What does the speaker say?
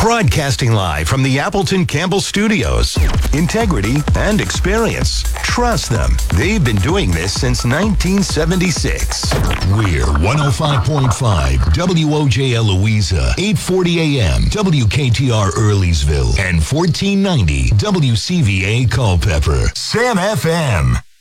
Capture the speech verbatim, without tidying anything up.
Broadcasting live from the Appleton Campbell Studios. Integrity and experience. Trust them. They've been doing this since nineteen seventy-six. We're one oh five point five W O J L Louisa, eight forty A M W K T R Earleysville, and fourteen ninety W C V A Culpeper. Sam F M.